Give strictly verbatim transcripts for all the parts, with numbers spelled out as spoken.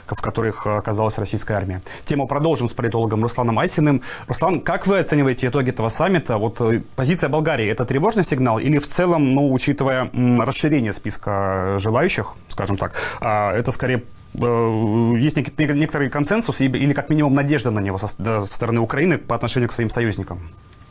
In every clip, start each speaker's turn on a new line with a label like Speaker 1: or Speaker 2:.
Speaker 1: в которых оказалась российская армия. Тему продолжим с политологом Русланом Айсиным. Руслан, как вы оцениваете итоги этого саммита? Вот позиция Болгарии – это тревожный сигнал или в целом, ну, учитывая расширение списка желающих, скажем так, это скорее есть некоторый консенсус или как минимум надежда на него со стороны Украины по отношению к своим союзникам?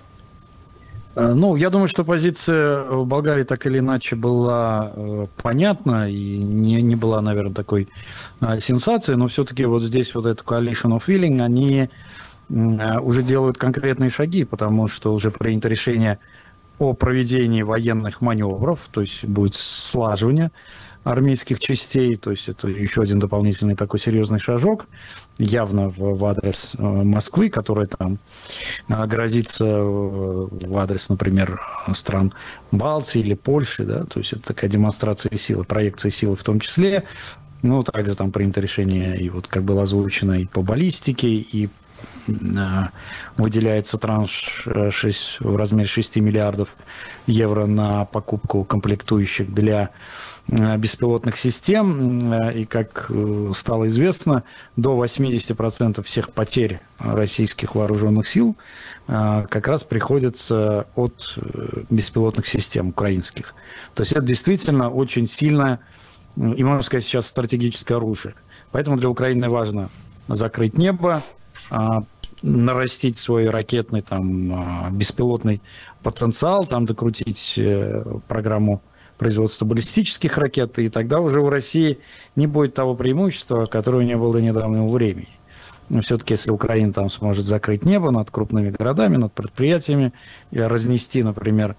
Speaker 2: Ну, я думаю, что позиция Болгарии так или иначе была э, понятна и не, не была, наверное, такой э, сенсацией, но все-таки вот здесь вот эту coalition of willing, они э, уже делают конкретные шаги, потому что уже принято решение о проведении военных маневров, то есть будет слаживание армейских частей, то есть это еще один дополнительный такой серьезный шажок, явно в, в адрес э, Москвы, которая там э, грозится в, в адрес, например, стран Балтии или Польши, да, то есть это такая демонстрация силы, проекция силы в том числе. Ну, также там принято решение, и вот как было озвучено, и по баллистике, и э, выделяется транш шесть, в размере шести миллиардов евро на покупку комплектующих для беспилотных систем, и, как стало известно, до восьмидесяти процентов всех потерь российских вооруженных сил как раз приходится от беспилотных систем украинских. То есть это действительно очень сильное и, можно сказать, сейчас стратегическое оружие. Поэтому для Украины важно закрыть небо, нарастить свой ракетный, там, беспилотный потенциал, там докрутить программу производства баллистических ракет, и тогда уже у России не будет того преимущества, которое не было до недавнего времени. Но все-таки, если Украина там сможет закрыть небо над крупными городами, над предприятиями, и разнести, например,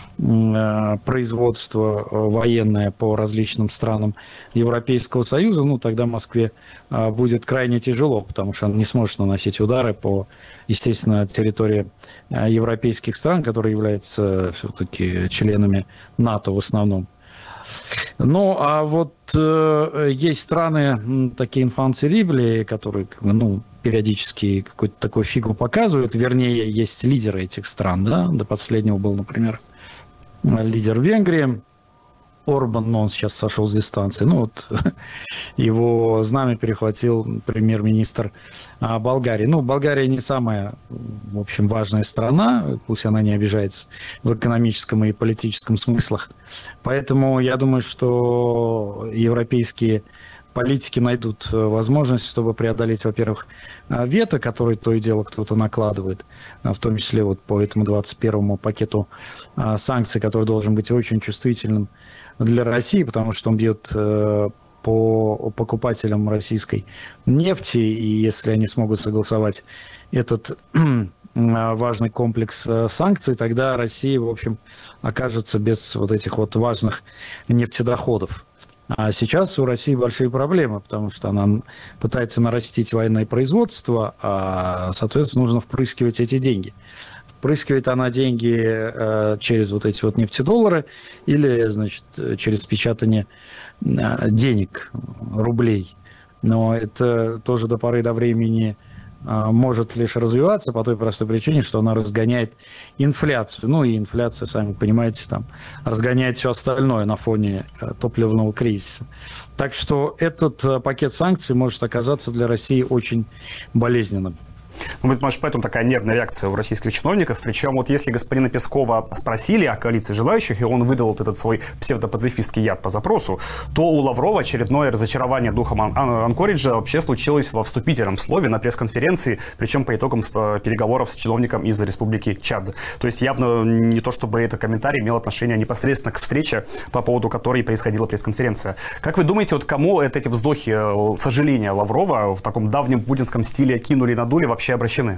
Speaker 2: производство военное по различным странам Европейского Союза, ну, тогда Москве будет крайне тяжело, потому что она не сможет наносить удары по, естественно, территории европейских стран, которые являются все-таки членами НАТО в основном. Ну, а вот э, есть страны, такие инфанцерибли, которые, ну, периодически какую-то такую фигу показывают, вернее, есть лидеры этих стран, да, до последнего был, например, лидер Венгрии, Орбан, но он сейчас сошел с дистанции. Ну вот его знамя перехватил премьер-министр Болгарии. Ну, Болгария не самая, в общем, важная страна, пусть она не обижается в экономическом и политическом смыслах. Поэтому я думаю, что европейские политики найдут возможность, чтобы преодолеть, во-первых, вето, которое то и дело кто-то накладывает, в том числе вот по этому двадцать первому пакету санкций, который должен быть очень чувствительным для России, потому что он бьет по покупателям российской нефти, и если они смогут согласовать этот важный комплекс санкций, тогда Россия, в общем, окажется без вот этих вот важных нефтедоходов. А сейчас у России большие проблемы, потому что она пытается нарастить военное производство, а, соответственно, нужно впрыскивать эти деньги. Впрыскивает она деньги э, через вот эти вот нефтедоллары или, значит, через печатание э, денег, рублей. Но это тоже до поры до времени э, может лишь развиваться по той простой причине, что она разгоняет инфляцию. Ну и инфляция, сами понимаете, там разгоняет все остальное на фоне э, топливного кризиса. Так что этот э, пакет санкций может оказаться для России очень болезненным.
Speaker 1: Ну, может, поэтому такая нервная реакция у российских чиновников. Причем, вот если господина Пескова спросили о коалиции желающих, и он выдал вот этот свой псевдопацифистский яд по запросу, то у Лаврова очередное разочарование духом Ан- Ан- Анкориджа вообще случилось во вступительном слове на пресс-конференции, причем по итогам переговоров с чиновником из Республики Чад. То есть явно не то, чтобы этот комментарий имел отношение непосредственно к встрече, по поводу которой происходила пресс-конференция. Как вы думаете, вот кому это, эти вздохи сожаления Лаврова в таком давнем путинском стиле кинули-надули вообще обращены?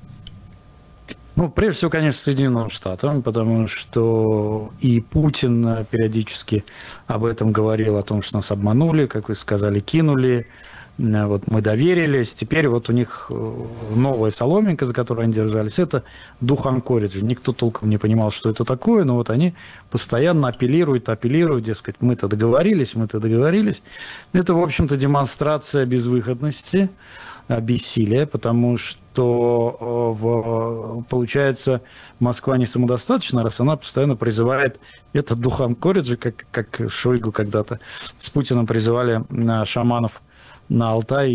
Speaker 2: Ну, прежде всего, конечно, Соединенным Штатам, потому что и Путин периодически об этом говорил, о том, что нас обманули, как вы сказали, кинули, вот мы доверились. Теперь вот у них новая соломинка, за которую они держались, это дух Анкориджа. Никто толком не понимал, что это такое, но вот они постоянно апеллируют, апеллируют, дескать, мы-то договорились, мы-то договорились. Это, в общем-то, демонстрация безвыходности, бессилия, потому что в, получается, Москва не самодостаточна, раз она постоянно призывает этот дух Анкориджа, как, как Шойгу когда-то с Путиным призывали шаманов на Алтай